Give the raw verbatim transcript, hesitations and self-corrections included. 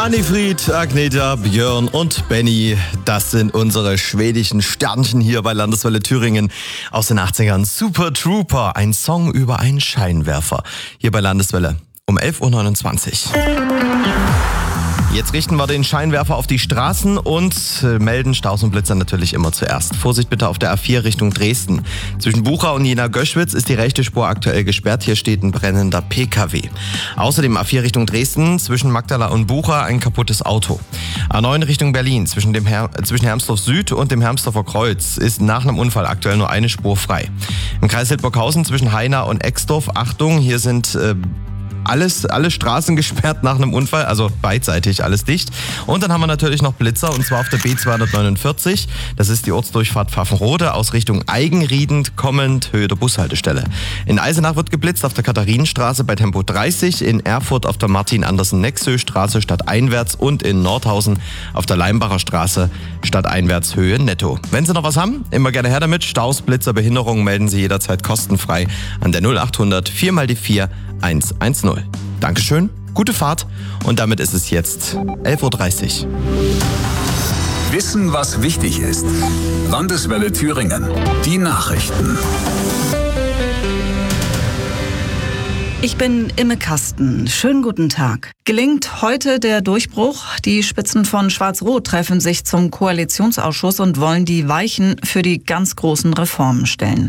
Annifried, Agneta, Björn und Benny, das sind unsere schwedischen Sternchen hier bei Landeswelle Thüringen aus den achtzigern. Super Trooper, ein Song über einen Scheinwerfer. Hier bei Landeswelle um elf Uhr neunundzwanzig. Jetzt richten wir den Scheinwerfer auf die Straßen und melden Staus und Blitzer natürlich immer zuerst. Vorsicht bitte auf der A vier Richtung Dresden. Zwischen Bucha und Jena-Göschwitz ist die rechte Spur aktuell gesperrt. Hier steht ein brennender P K W. Außerdem A vier Richtung Dresden, zwischen Magdala und Bucha ein kaputtes Auto. A neun Richtung Berlin, zwischen, dem Her- zwischen Hermsdorf Süd und dem Hermsdorfer Kreuz ist nach einem Unfall aktuell nur eine Spur frei. Im Kreis Hildburghausen zwischen Heina und Exdorf, Achtung, hier sind äh, Alles, alle Straßen gesperrt nach einem Unfall, also beidseitig alles dicht. Und dann haben wir natürlich noch Blitzer, und zwar auf der B zweihundertneunundvierzig. Das ist die Ortsdurchfahrt Pfaffenrode aus Richtung Eigenrieden kommend, Höhe der Bushaltestelle. In Eisenach wird geblitzt auf der Katharinenstraße bei Tempo dreißig, in Erfurt auf der Martin-Andersen-Nexö-Straße stadteinwärts und in Nordhausen auf der Leimbacher Straße stadteinwärts Höhe netto. Wenn Sie noch was haben, immer gerne her damit. Staus, Blitzer, Behinderungen melden Sie jederzeit kostenfrei an der null achthundert vier mal die vier eins eins null. Dankeschön, gute Fahrt und damit ist es jetzt elf Uhr dreißig. Wissen, was wichtig ist. Landeswelle Thüringen. Die Nachrichten. Ich bin Imme Kasten. Schönen guten Tag. Gelingt heute der Durchbruch? Die Spitzen von Schwarz-Rot treffen sich zum Koalitionsausschuss und wollen die Weichen für die ganz großen Reformen stellen.